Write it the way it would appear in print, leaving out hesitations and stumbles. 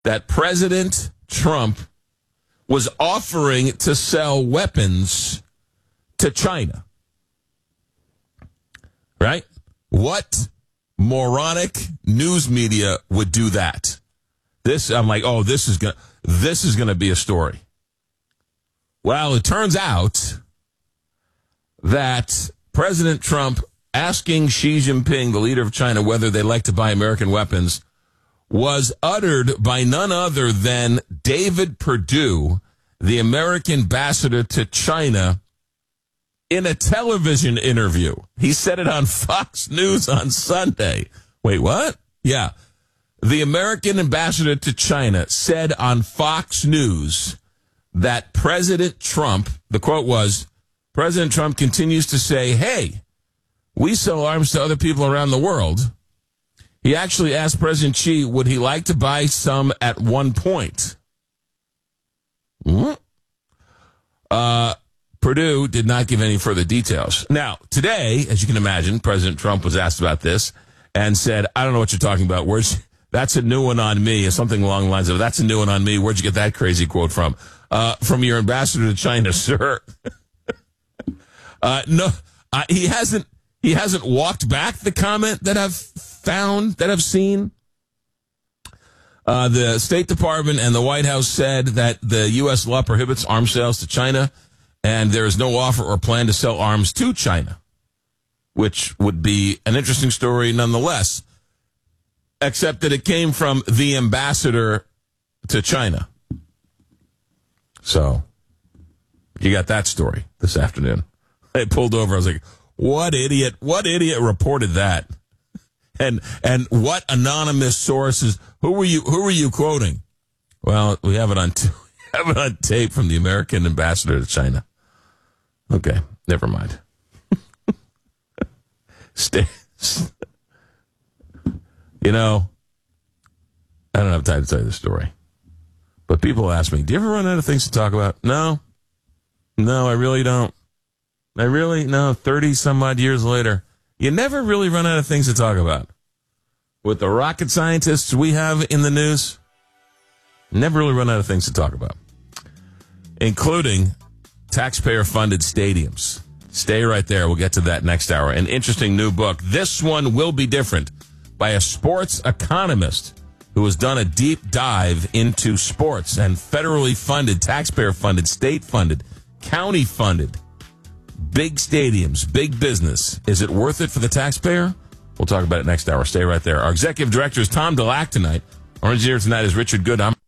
that President Trump was offering to sell weapons to China. Right? What moronic news media would do that? I'm like, oh, this is gonna be a story. Well, it turns out that President Trump asking Xi Jinping, the leader of China, whether they like to buy American weapons was uttered by none other than David Perdue, the American ambassador to China, in a television interview. He said it on Fox News on Sunday. Wait, what? Yeah. The American ambassador to China said on Fox News that President Trump, the quote was, President Trump continues to say, hey, we sell arms to other people around the world. He actually asked President Xi, would he like to buy some at one point? Perdue did not give any further details. Now, today, as you can imagine, President Trump was asked about this and said, I don't know what you're talking about. That's a new one on me, or something along the lines of, that's a new one on me. Where'd you get that crazy quote from? From your ambassador to China, sir. No, he hasn't walked back the comment that I've seen. The State Department and the White House said that the U.S. law prohibits arms sales to China, and there is no offer or plan to sell arms to China, which would be an interesting story nonetheless, except that it came from the ambassador to China. So you got that story this afternoon. I pulled over. I was like, what idiot reported that? And what anonymous sources? Who were you quoting? Well, we have it on tape from the American ambassador to China. Okay, never mind. You know, I don't have time to tell you the story. But people ask me, do you ever run out of things to talk about? No, I really don't. 30 some odd years later, you never really run out of things to talk about. With the rocket scientists we have in the news, never really run out of things to talk about, including taxpayer-funded stadiums. Stay right there. We'll get to that next hour. An interesting new book. This one will be different, by a sports economist who has done a deep dive into sports and federally funded, taxpayer-funded, state-funded, county-funded, big stadiums, big business. Is it worth it for the taxpayer? We'll talk about it next hour. Stay right there. Our executive director is Tom DeLack tonight. Our engineer tonight is Richard Good.